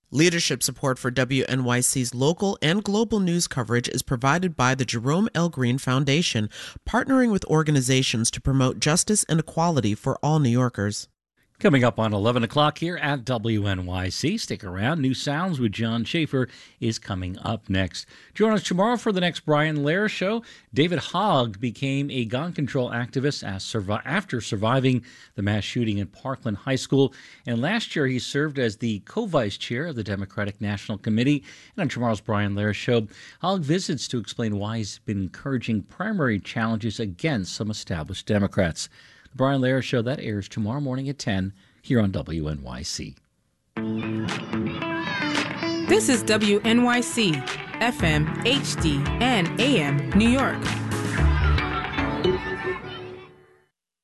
Leadership support for WNYC's local and global news coverage is provided by the Jerome L. Green Foundation, partnering with organizations to promote justice and equality for all New Yorkers. Coming up on 11 o'clock here at WNYC. Stick around. New Sounds with John Schaefer is coming up next. Join us tomorrow for the next Brian Lehrer Show. David Hogg became a gun control activist after surviving the mass shooting in Parkland High School. And last year he served as the co-vice chair of the Democratic National Committee. And on tomorrow's Brian Lehrer Show, Hogg visits to explain why he's been encouraging primary challenges against some established Democrats. The Brian Lehrer Show, that airs tomorrow morning at 10 here on WNYC. This is WNYC, FM, HD, and AM, New York.